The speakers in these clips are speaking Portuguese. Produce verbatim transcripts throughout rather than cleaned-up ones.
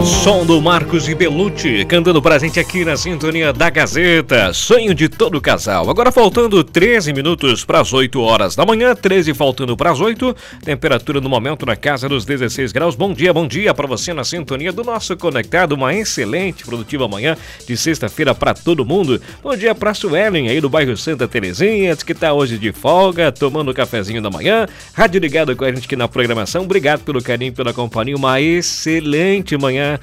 Som do Marcos e Belucci, cantando pra gente aqui na sintonia da Gazeta, sonho de todo casal. Agora faltando treze minutos para as oito horas da manhã, treze faltando para as oito, temperatura no momento na casa dos dezesseis graus. Bom dia, bom dia para você na sintonia do nosso Conectado, uma excelente, produtiva manhã de sexta-feira para todo mundo. Bom dia pra Suelen aí do bairro Santa Terezinha, que tá hoje de folga, tomando o cafezinho da manhã, rádio ligado com a gente aqui na programação. Obrigado pelo carinho, pela companhia, uma excelente manhã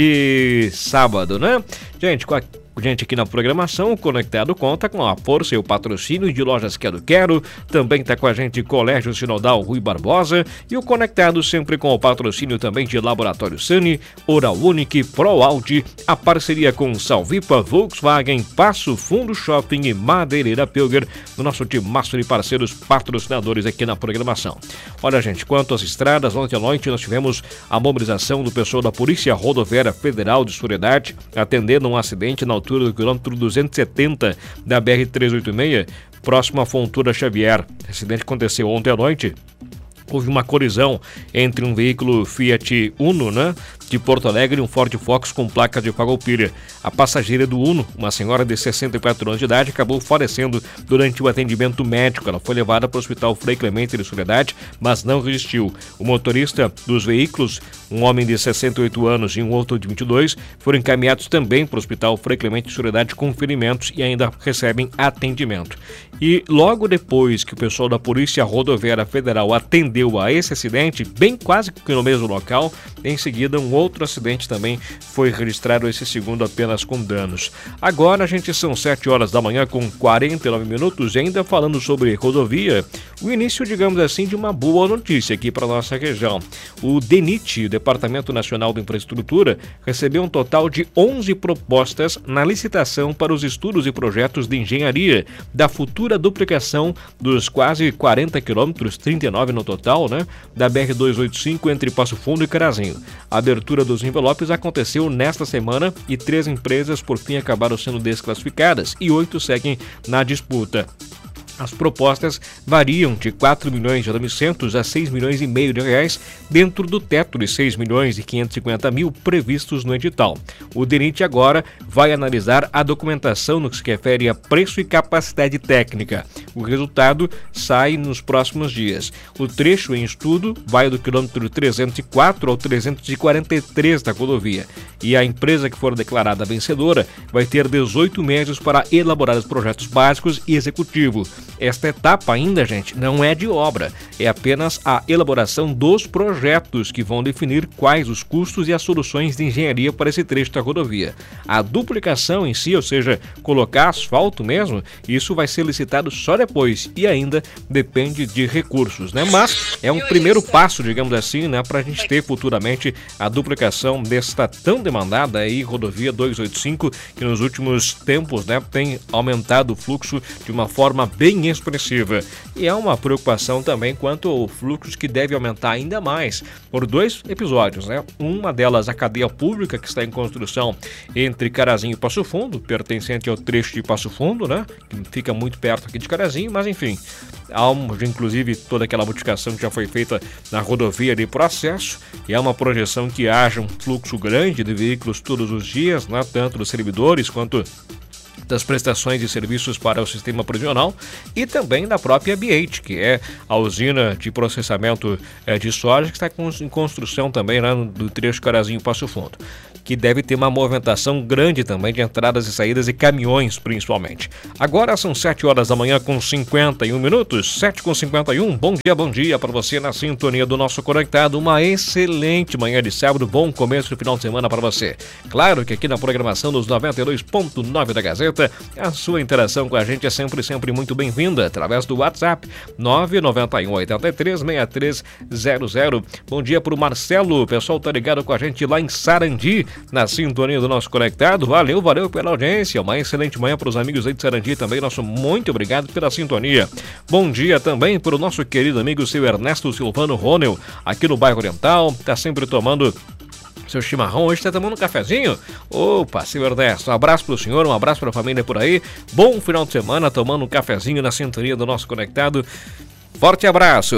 de sábado, né? Gente, com a gente aqui na programação, o Conectado conta com a força e o patrocínio de Lojas Quero Quero, também está com a gente Colégio Sinodal Rui Barbosa e o Conectado sempre com o patrocínio também de Laboratório Sani, Oral Unique, ProAude, a parceria com Salvipa, Volkswagen, Passo Fundo Shopping e Madeireira Pilger, do nosso time master de parceiros patrocinadores aqui na programação. Olha, gente, quanto às estradas, ontem à noite nós tivemos a mobilização do pessoal da Polícia Rodoviária Federal de Soledade, atendendo um acidente na altura do quilômetro duzentos e setenta da B R trezentos e oitenta e seis, próximo à Fontoura Xavier. O acidente aconteceu ontem à noite. Houve uma colisão entre um veículo Fiat Uno, né, de Porto Alegre e um Ford Focus com placa de Farroupilha. A passageira do Uno, uma senhora de sessenta e quatro anos de idade, acabou falecendo durante o atendimento médico. Ela foi levada para o Hospital Frei Clemente de Soledade, mas não resistiu. O motorista dos veículos, um homem de sessenta e oito anos e um outro de vinte e dois, foram encaminhados também para o Hospital Frei Clemente de Soledade com ferimentos e ainda recebem atendimento. E logo depois que o pessoal da Polícia Rodoviária Federal atendeu a esse acidente, bem quase que no mesmo local, em seguida um outro acidente também foi registrado, esse segundo apenas com danos. Agora, gente, são sete horas da manhã com quarenta e nove minutos e ainda falando sobre rodovia, o início, digamos assim, de uma boa notícia aqui para nossa região. O DENIT, o Departamento Nacional de Infraestrutura, recebeu um total de onze propostas na licitação para os estudos e projetos de engenharia da futura duplicação dos quase quarenta quilômetros, trinta e nove no total, né, da B R duzentos e oitenta e cinco entre Passo Fundo e Carazinho. A abertura dos envelopes aconteceu nesta semana e três empresas por fim acabaram sendo desclassificadas e oito seguem na disputa. As propostas variam de quatro milhões e novecentos a seis milhões e meio de reais dentro do teto de seis milhões e quinhentos e cinquenta mil previstos no edital. O DENIT agora vai analisar a documentação no que se refere a preço e capacidade técnica. O resultado sai nos próximos dias. O trecho em estudo vai do quilômetro trezentos e quatro ao trezentos e quarenta e três da rodovia. E a empresa que for declarada vencedora vai ter dezoito meses para elaborar os projetos básicos e executivo. Esta etapa ainda, gente, não é de obra, é apenas a elaboração dos projetos que vão definir quais os custos e as soluções de engenharia para esse trecho da rodovia. A duplicação em si, ou seja, colocar asfalto mesmo, isso vai ser licitado só depois e ainda depende de recursos, né? Mas é um primeiro passo, digamos assim, né, para a gente ter futuramente a duplicação desta tão demandada aí rodovia duzentos e oitenta e cinco, que nos últimos tempos, né, tem aumentado o fluxo de uma forma bem expressiva. E é uma preocupação também quanto ao fluxo que deve aumentar ainda mais por dois episódios, né? Uma delas a cadeia pública que está em construção entre Carazinho e Passo Fundo, pertencente ao trecho de Passo Fundo, né? Que fica muito perto aqui de Carazinho, mas enfim, há um, inclusive toda aquela modificação que já foi feita na rodovia de processo e há uma projeção que haja um fluxo grande de veículos todos os dias, né? Tanto dos servidores quanto das prestações de serviços para o sistema prisional e também da própria B H, que é a usina de processamento de soja que está em construção também lá no trecho Carazinho Passo Fundo, que deve ter uma movimentação grande também de entradas e saídas e caminhões principalmente. Agora são sete horas da manhã com cinquenta e um minutos, sete com cinquenta e um. Bom dia, bom dia para você na sintonia do nosso Conectado. Uma excelente manhã de sábado, bom começo de final de semana para você. Claro que aqui na programação dos noventa e dois ponto nove da Gazeta, a sua interação com a gente é sempre, sempre muito bem-vinda através do WhatsApp nove nove um oito três seis três zero zero. Bom dia para o Marcelo, o pessoal tá ligado com a gente lá em Sarandi, na sintonia do nosso Conectado. Valeu, valeu pela audiência. Uma excelente manhã para os amigos aí de Sarandi também. Nosso muito obrigado pela sintonia. Bom dia também para o nosso querido amigo seu Ernesto Silvano Ronel, aqui no bairro Oriental. Tá sempre tomando seu chimarrão, hoje está tomando um cafezinho? Opa, seu Ernesto, um abraço para o senhor, um abraço para a família por aí. Bom final de semana, tomando um cafezinho na sintonia do nosso Conectado. Forte abraço.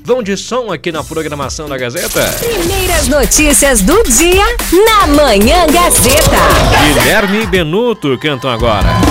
Vão de som aqui na programação da Gazeta. Primeiras notícias do dia na Manhã Gazeta. Guilherme e Benuto cantam agora.